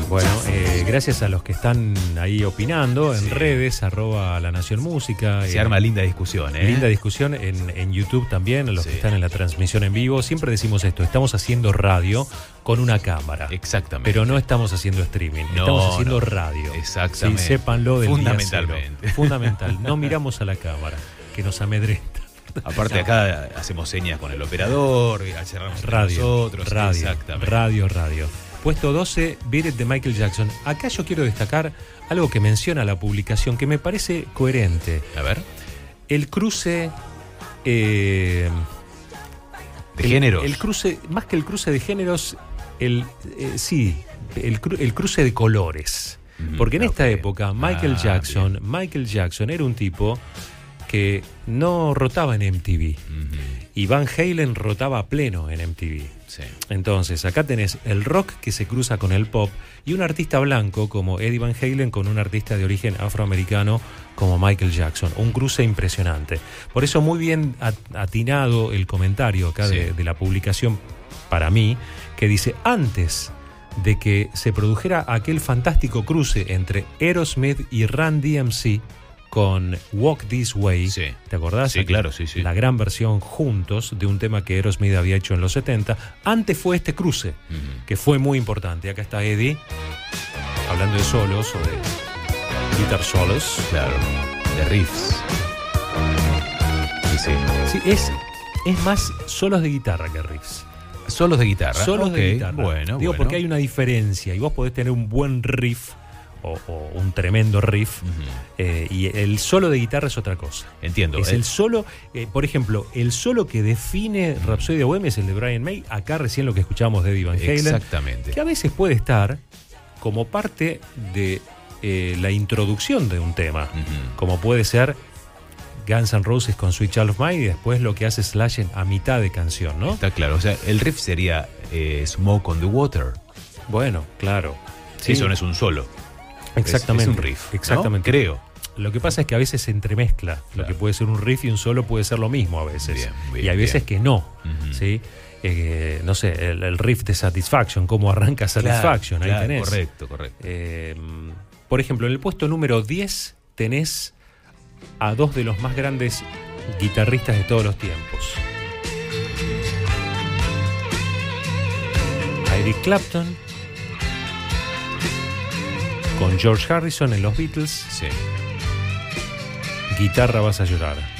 Bueno, gracias a los que están ahí opinando en redes, @La Nación Música. Se arma linda discusión, ¿eh? Linda discusión en YouTube también, los que están en la transmisión en vivo. Siempre decimos esto, estamos haciendo radio con una cámara. Exactamente. Pero no estamos haciendo streaming, estamos haciendo radio. Exactamente. Sí, sépanlo del Fundamentalmente. día cero. Fundamental. No miramos a la cámara, que nos amedrenta. Aparte acá hacemos señas con el operador, cerramos Radio, nosotros. radio, Exactamente. radio. Puesto 12, Beat It de Michael Jackson. Acá yo quiero destacar algo que menciona la publicación que me parece coherente. A ver. El cruce... ¿De géneros? El cruce, más que el cruce de géneros, el cruce de colores. Porque en esta época Michael Jackson era un tipo que no rotaba en MTV. Y Van Halen rotaba a pleno en MTV. Sí. Entonces, acá tenés el rock que se cruza con el pop y un artista blanco como Eddie Van Halen con un artista de origen afroamericano como Michael Jackson. Un cruce impresionante. Por eso muy bien atinado el comentario acá de la publicación para mí, que dice, antes de que se produjera aquel fantástico cruce entre Aerosmith y Run DMC con Walk This Way, ¿te acordás? Sí, claro, sí. La gran versión juntos de un tema que Aerosmith había hecho en los 70. Antes fue este cruce, que fue muy importante. Acá está Eddie, hablando de solos o de guitar solos. Claro, de riffs. Sí, es más solos de guitarra que riffs. Solos de guitarra. Solos de guitarra. Bueno, porque hay una diferencia y vos podés tener un buen riff o un tremendo riff, y el solo de guitarra es otra cosa. Entiendo. Es el solo, por ejemplo, el solo que define Rhapsody Bohemia es el de Brian May, acá recién lo que escuchamos de Eddie Van Halen. Exactamente. Que a veces puede estar como parte de la introducción de un tema, como puede ser Guns N' Roses con Sweet Child of Mine y después lo que hace Slash a mitad de canción, ¿no? Está claro, o sea, el riff sería Smoke on the Water. Bueno, claro. Sí. Eso no es un solo. Exactamente. Es un riff. Exactamente. ¿No? Creo. Lo que pasa es que a veces se entremezcla. Claro. Lo que puede ser un riff y un solo puede ser lo mismo a veces. Bien, y hay veces que no. ¿Sí? No sé, el riff de Satisfaction, cómo arranca Satisfaction. Ahí tenés. Correcto. Por ejemplo, en el puesto número 10 tenés a dos de los más grandes guitarristas de todos los tiempos. A Eric Clapton con George Harrison en los Beatles. Sí. Guitarra vas a llorar.